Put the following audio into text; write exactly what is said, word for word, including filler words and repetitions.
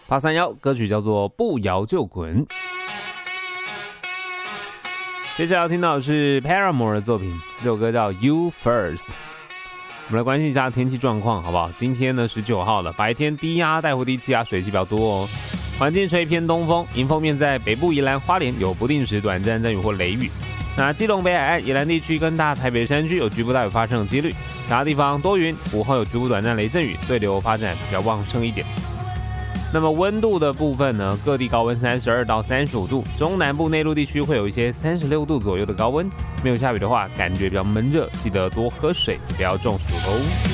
八三幺歌曲叫做不摇就滚。接下来要听到的是 Paramore 的作品，这首歌叫 You First。我们来关心一下天气状况好不好？今天呢十九号了，白天低压带或低气压水汽比较多哦，环境吹偏东风，迎风面在北部宜兰花莲有不定时短暂阵雨或雷雨。那基隆北海岸、宜兰地区跟大台北山区有局部大雨发生的几率，其他地方多云，午后有局部短暂雷阵雨，对流发展比较旺盛一点。那么温度的部分呢，各地高温三十二到三十五度，中南部内陆地区会有一些三十六度左右的高温。没有下雨的话，感觉比较闷热，记得多喝水，不要中暑哦。